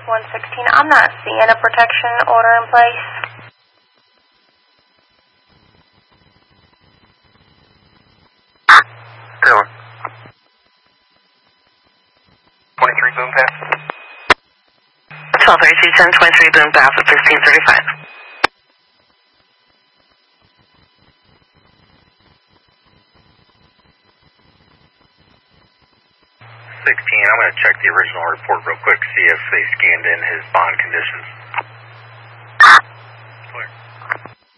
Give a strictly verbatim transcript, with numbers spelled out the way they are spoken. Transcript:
one sixteen, I'm not seeing a protection order in place. Taylor. twenty-three boom path. twelve thirty-two ten twenty-three boom path at sixteen thirty-five. sixteen, I'm going to check the original report real quick, see if they scanned in his bond conditions.